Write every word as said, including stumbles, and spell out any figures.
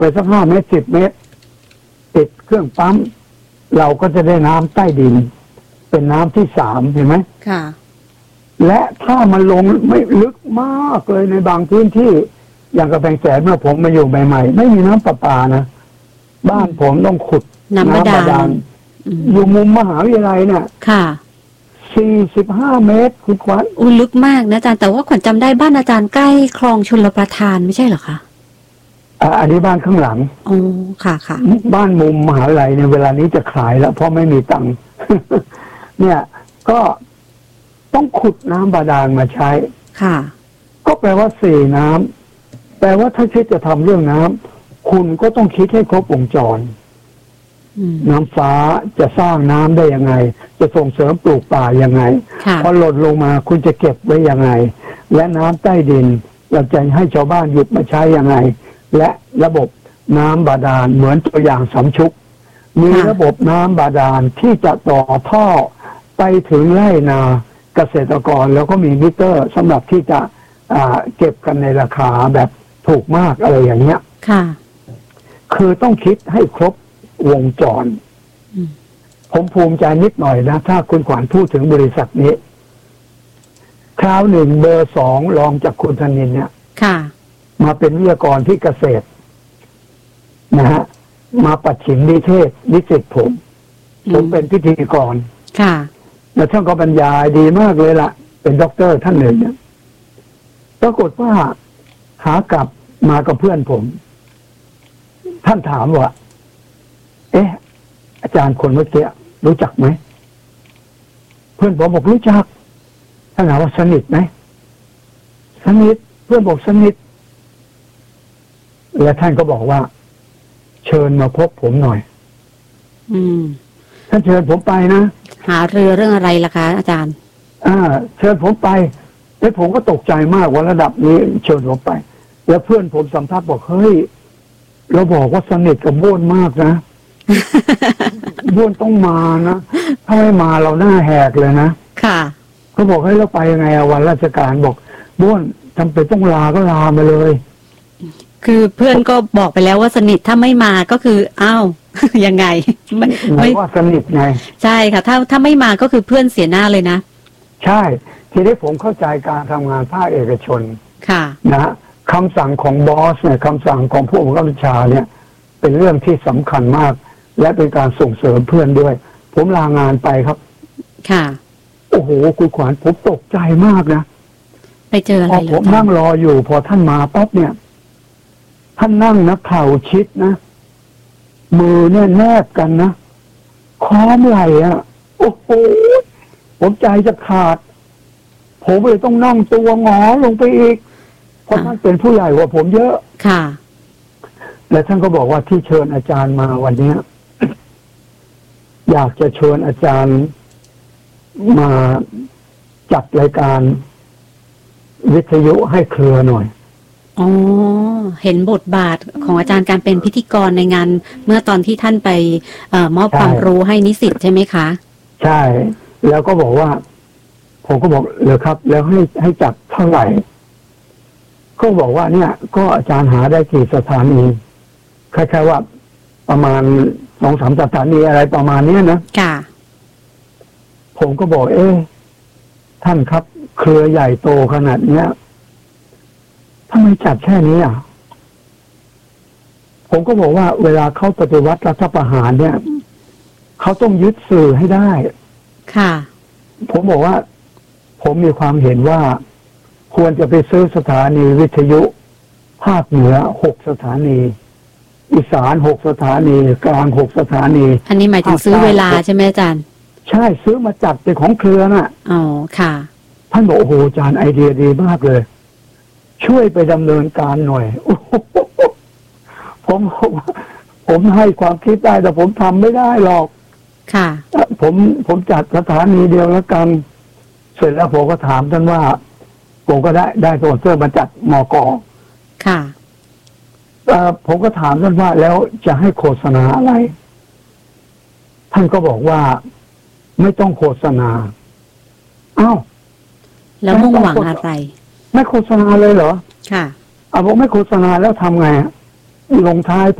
ไปสักห้าเมตรสิบเมตรติดเครื่องปั๊มเราก็จะได้น้ำใต้ดินเป็นน้ำที่สามเห็นไหมค่ะและถ้ามันลงไม่ลึกมากเลยในบางพื้นที่อย่างกระแพงแสนเมื่อผมมาอยู่ใหม่ๆไม่มีน้ำประปานะบ้านผมต้องขุดน้ำบาดาลอยู่มุมมหาวิทยาลัยเนี่ยค่ะสี่สิบห้าเมตรคุณขวัญอุ้ยลึกมากนะอาจารย์แต่ว่าขวัญจำได้บ้านอาจารย์ใกล้คลองชลประทานไม่ใช่เหรอคะอ่าอันนี้บ้านข้างหลังอ๋อค่ะค่ะบ้านมุมมหาวิทยาลัยเนี่ยเวลานี้จะขายแล้วเพราะไม่มีตังค์ เนี่ยก็ต้องขุดน้ำบาดาลมาใช้ค่ะก็แปลว่าสี่น้ำแปลว่าถ้าคิดจะทำเรื่องน้ำคุณก็ต้องคิดให้ครบวงจรน้ำฟ้าจะสร้างน้ำได้ยังไงจะส่งเสริมปลูกป่ายังไงพอหล่นลงมาคุณจะเก็บไว้ยังไงและน้ำใต้ดินเราจะให้ชาวบ้านหยิบมาใช้ยังไงและระบบน้ำบาดาลเหมือนตัวอย่างสำชุกมีระบบน้ำบาดาลที่จะต่อท่อไปถึงไร่นาเกษตรกรแล้วก็มีมิเตอร์สำหรับที่จะเก็บกันในราคาแบบถูกมากอะไรอย่างเงี้ยค่ะคือต้องคิดให้ครบวงจรผมภูมิใจนิดหน่อยนะถ้าคุณขวัญพูดถึงบริษัทนี้คราวหนึ่งเบอร์สองรองจากคุณธนินเนี่ยค่ะมาเป็นวิทยากรที่เกษตรนะฮะมาปัดฉิมนิเทศนิสิตผมผมเป็นพิธีกรค่ะแล้วท่านก็บรรยายดีมากเลยล่ะเป็นด็อกเตอร์ท่านหนึ่งเนี่ยปรากฏว่าหากลับมากับเพื่อนผมท่านถามว่าเอ๊ะอาจารย์คนเมื่อกี้รู้จักไหมเพื่อนผมบอกรู้จักท่านถามว่าสนิทไหมสนิทเพื่อนบอกสนิทและท่านก็บอกว่าเชิญมาพบผมหน่อยอืมท่านเชิญผมไปนะหาเรือเรื่องอะไรล่ะคะอาจารย์อ่าเชิญผมไปแล้วผมก็ตกใจมากว่าระดับนี้เชิญผมไปแล้วเพื่อนผมสัมภาษณ์บอกเฮ้ยเราบอกว่าสนิทกับบ้วนมากนะบ้วนต้องมานะถ้าไม่มาเราหน้าแหกเลยนะค่ะเขาบอกให้เราไปยังไงวันราชการบอกบ้วนจำเป็นต้องลาก็ลามาเลยคือเพื่อนก็บอกไปแล้วว่าสนิทถ้าไม่มาก็คืออ้าวยังไงไม่ไม่ว่าสนิทไงใช่ค่ะถ้าถ้าไม่มาก็คือเพื่อนเสียหน้าเลยนะใช่ทีนี้ผมเข้าใจการทำงานภาคเอกชนค่ะนะคำสั่งของบอสเนี่ยคำสั่งของผู้บังคับบัญชาเนี่ยเป็นเรื่องที่สำคัญมากและเป็นการส่งเสริมเพื่อนด้วยผมลางานไปครับค่ะโอ้โหคุณขวัญผมตกใจมากนะไปเจออะไรพอผมนั่งรออยู่พอท่านมาปั๊บเนี่ยท่านนั่งนะเข่าชิดนะมือเนี่ยแนบกันนะค้อมไหล่อ่ะโอ้โหผมใจจะขาดผมเลยต้องนั่งตัวงอลงไปอีกเพราะท่านเป็นผู้ใหญ่กว่าผมเยอะค่ะและท่านก็บอกว่าที่เชิญอาจารย์มาวันนี้อยากจะเชิญอาจารย์มาจัดรายการวิทยุให้เครือหน่อยอ๋อเห็นบทบาทของอาจารย์การเป็นพิธีกรในงานเมื่อตอนที่ท่านไปเอ่อมอบความรู้ให้นิสิตใช่ไหมคะใช่แล้วก็บอกว่าผมก็บอกเลยครับแล้วให้ให้จัดเท่าไหร่ก็บอกว่าเนี่ยก็อาจารย์หาได้กี่สถานีคล้ายๆว่าประมาณสองสามสถานีอะไรประมาณนี้นะค่ะผมก็บอกเอ๊ะท่านครับเครือใหญ่โตขนาดเนี้ยทำไมจัดแค่นี้อ่ะผมก็บอกว่าเวลาเขาปฏิวัติรัฐประหารเนี่ยเขาต้องยึดสื่อให้ได้ค่ะผมบอกว่าผมมีความเห็นว่าควรจะไปซื้อสถานีวิทยุภาคเหนือหกสถานีอีสานหกสถานีกลางหกสถานีอันนี้หมายถึงซื้อเวลาใช่ไหมอาจารย์ใช่ซื้อมาจัดเป็นของเครือน่ะอ๋อค่ะท่านบอกโอ้โหอาจารย์ไอเดียดีมากเลยช่วยไปดำเนินการหน่อยผมผมให้ความคิดได้แต่ผมทำไม่ได้หรอกค่ะผมผมจัดสถานีเดียวแล้วกันเสร็จแล้วผมก็ถามท่านว่าผมก็ได้ได้สปอนเซอร์มาจัดมก. ค่ะผมก็ถามท่านว่าแล้วจะให้โฆษณาอะไรท่านก็บอกว่าไม่ต้องโฆษณาอ้าวแล้วมุ่งหวังอะไรไม่โฆษณาเลยเหรอค่ะอ่ะผมไม่โฆษณาแล้วทำไงลงท้าย